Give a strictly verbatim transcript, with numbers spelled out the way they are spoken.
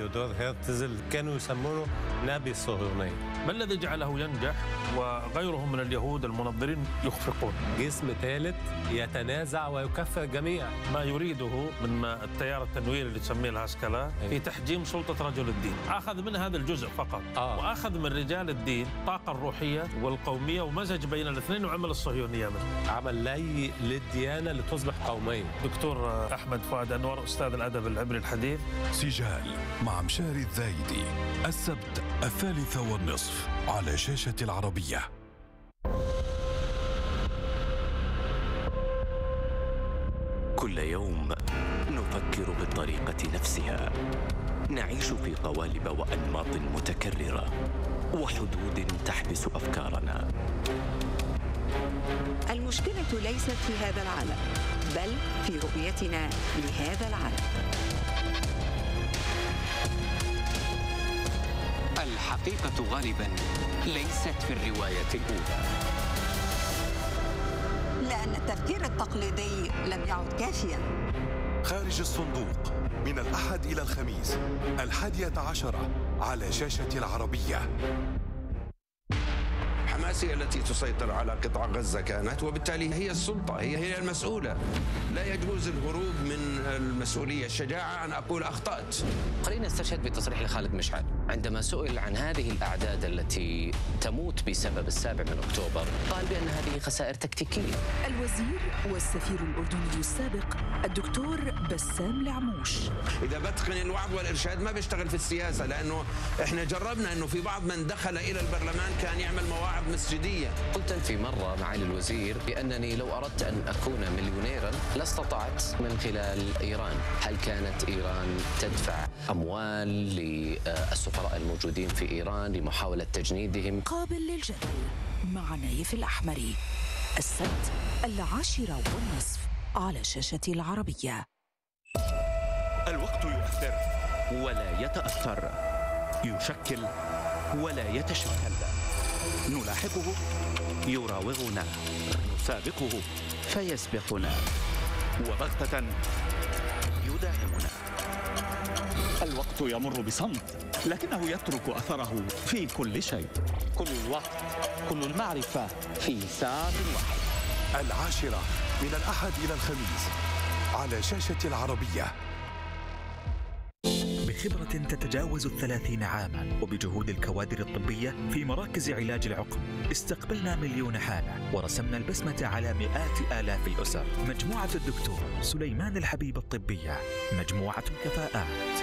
تيودور هيرتزل كانوا يسمونه نبي الصهيونية. ما الذي جعله ينجح وغيرهم من اليهود المنظرين يخفقون؟ جسم ثالث يتنازع ويكفر الجميع. ما يريده من التيار التنويري اللي تسميه الهسكلة في تحجيم سلطة رجل الدين، أخذ من هذا الجزء فقط آه. وأخذ من رجال الدين الطاقة الروحية والقومية ومزج بين الاثنين وعمل الصهيونية منه. عمل لي للديانة لتصبح قومية. دكتور أحمد فؤاد أنور أستاذ الأدب العبري الحديث. سجال مع مشاري الذايدي السبت الثالثة والنصف على شاشة العربية. كل يوم نفكر بالطريقة نفسها، نعيش في قوالب وأنماط متكررة وحدود تحبس أفكارنا. المشكلة ليست في هذا العالم، بل في رؤيتنا لهذا العالم. الحقيقة غالباً ليست في الرواية الأولى، لأن التفكير التقليدي لم يعد كافياً. خارج الصندوق من الأحد إلى الخميس الحادية عشرة على شاشة العربية. حماس هي التي تسيطر على قطاع غزة كانت، وبالتالي هي السلطة، هي هي المسؤولة. لا يجوز الهروب من المسؤولية. الشجاعة أن أقول أخطأت. خلينا نستشهد بتصريح لخالد مشعل عندما سئل عن هذه الأعداد التي تموت بسبب السابع من أكتوبر، قال بأن هذه خسائر تكتيكية. الوزير والسفير الأردني السابق الدكتور بسام العموش. إذا بتقن الوعظ والإرشاد ما بيشتغل في السياسة، لأنه إحنا جربنا أنه في بعض من دخل إلى البرلمان كان يعمل مواعظ مسجدية. قلت في مرة معالي الوزير بأنني لو أردت أن أكون مليونيرا لاستطعت من خلال إيران. هل كانت إيران تدفع أموال للسفراء الموجودين في إيران لمحاولة تجنيدهم؟ قابل للجدل مع نايف الأحمري السبت العاشرة والنصف على شاشة العربية. الوقت يؤثر ولا يتأثر، يشكل ولا يتشكل، نلاحقه يراوغنا، نسابقه فيسبقنا، وبغتة يداهمنا. الوقت يمر بصمت، لكنه يترك أثره في كل شيء. كل الوقت، كل المعرفة في ساعة واحدة. العاشرة من الأحد إلى الخميس على شاشة العربية. بخبرة تتجاوز الثلاثين عاما وبجهود الكوادر الطبية في مراكز علاج العقم، استقبلنا مليون حالة ورسمنا البسمة على مئات آلاف الأسر. مجموعة الدكتور سليمان الحبيب الطبية، مجموعة الكفاءات.